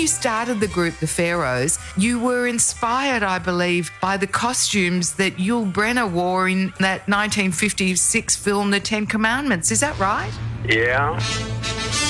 you started the group, the Pharaohs, you were inspired, I believe, by the costumes that Yul Brynner wore in that 1956 film, The Ten Commandments. Is that right? Yeah.